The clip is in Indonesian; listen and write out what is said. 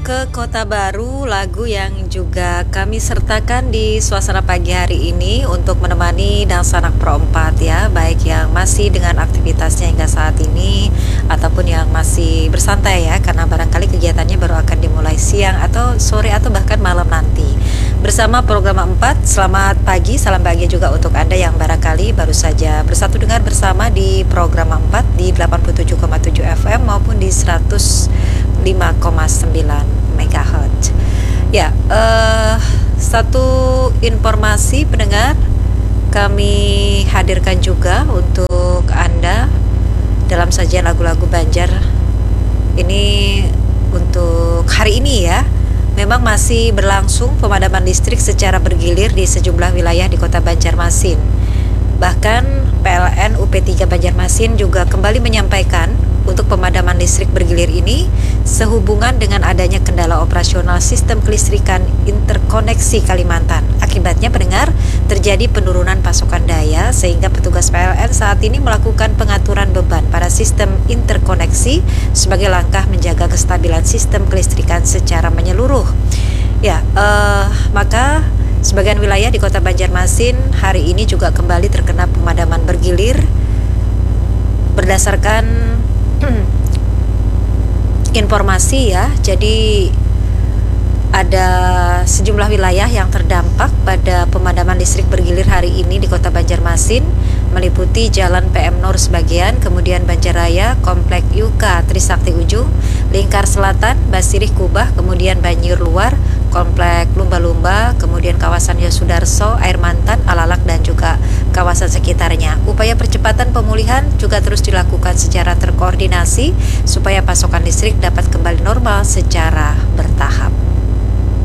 ke Kota Baru, lagu yang juga kami sertakan di suasana pagi hari ini untuk menemani dan sanak perempat ya, baik yang masih dengan aktivitasnya hingga saat ini ataupun yang masih bersantai ya, karena barangkali kegiatannya baru akan dimulai siang atau sore atau bahkan malam nanti. Bersama program 4, selamat pagi, salam bahagia juga untuk Anda yang barangkali baru saja bersatu dengar bersama di program 4 di 87,7 FM maupun di 105,9 MHz. Ya, satu informasi pendengar kami hadirkan juga untuk Anda dalam sajian lagu-lagu Banjar ini untuk hari ini ya. Memang masih berlangsung pemadaman listrik secara bergilir di sejumlah wilayah di Kota Banjarmasin. Bahkan PLN UP3 Banjarmasin juga kembali menyampaikan untuk pemadaman listrik bergilir ini sehubungan dengan adanya kendala operasional sistem kelistrikan interkoneksi Kalimantan. Akibatnya pendengar, terjadi penurunan pasokan daya sehingga petugas PLN saat ini melakukan pengaturan beban pada sistem interkoneksi sebagai langkah menjaga kestabilan sistem kelistrikan secara menyeluruh. Ya, maka sebagian wilayah di Kota Banjarmasin hari ini juga kembali terkena pemadaman bergilir berdasarkan informasi ya. Jadi ada sejumlah wilayah yang terdampak pada pemadaman listrik bergilir hari ini di Kota Banjarmasin, meliputi Jalan PM Nur sebagian, kemudian Banjaraya, Komplek Yuka Trisakti Ujung, Lingkar Selatan, Basirih Kubah, kemudian Banjir Luar, Komplek Lumba-Lumba, kemudian kawasan Yosudarso, Air Mantan, Alalak, dan juga kawasan sekitarnya. Upaya percepatan pemulihan juga terus dilakukan secara terkoordinasi supaya pasokan listrik dapat kembali normal secara bertahap.